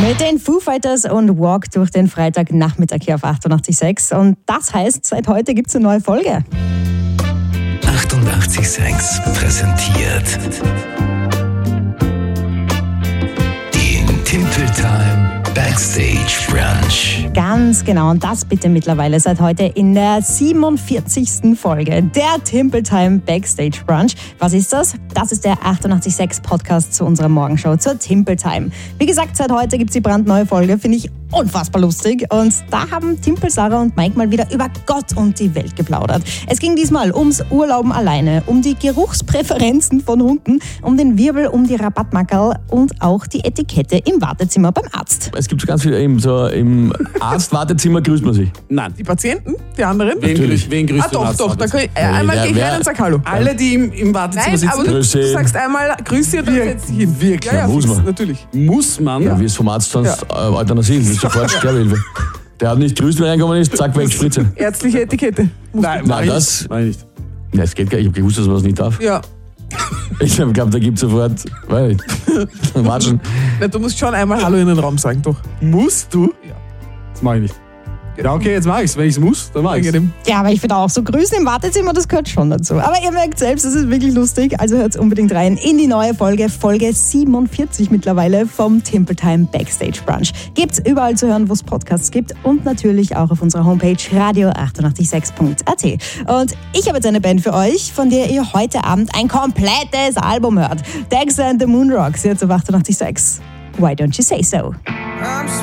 Mit den Foo Fighters und Walk durch den Freitagnachmittag hier auf 88.6. Und das heißt, seit heute gibt es eine neue Folge. 88.6 präsentiert den Timple Time Backstage Brunch. Ganz genau, und das bitte mittlerweile seit heute in der 47. Folge der Timple Time Backstage Brunch. Was ist das? Das ist der 88.6 Podcast zu unserer Morgenshow, zur Timple Time. Wie gesagt, seit heute gibt es die brandneue Folge, finde ich unfassbar lustig. Und da haben Timple, Sarah und Mike mal wieder über Gott und die Welt geplaudert. Es ging diesmal ums Urlauben alleine, um die Geruchspräferenzen von Hunden, um den Wirbel, um die Rabattmackerl und auch die Etikette im Wartezimmer beim Arzt. Es gibt ganz viel im Arztwartezimmer grüßt man sich. Nein, die Patienten, die anderen. Wen grüßt Doch. Da einmal gehe ich rein und sag Hallo. Alle, die im Wartezimmer Nein, sitzen. aber du Grüße. sagst einmal Grüße und dann setzt dich hin. Wirklich? Ja, Muss fix, man. natürlich. Muss man? Ja, wie es vom Arzt sonst Euthanasie, ist sofort Sterbehilfe. Der hat nicht grüßt, wenn er reingekommen ist, zack, weg, Spritze. Ärztliche Etikette. Nein, das... mach ich nicht. Ja, es geht gar nicht. Ich habe gewusst, dass man das nicht darf. Ja. Ich glaube, da gibt es sofort... Weiß nicht. Watschen. Na, du musst schon einmal Hallo in den Raum sagen, doch. Musst du? Ja. Das mach ich nicht. Ja, okay, jetzt mach ich's. Wenn ich's muss, dann mach ich's. Angenehm. Ja, aber ich finde auch so Grüßen im Wartezimmer, das gehört schon dazu. Aber ihr merkt selbst, es ist wirklich lustig. Also hört unbedingt rein in die neue Folge, Folge 47 mittlerweile vom Timple Time Backstage Brunch. Gibt's überall zu hören, wo es Podcasts gibt und natürlich auch auf unserer Homepage radio886.at. Und ich habe jetzt eine Band für euch, von der ihr heute Abend ein komplettes Album hört. Dexter and the Moonrocks, jetzt auf 88.6. Why don't you say so? I'm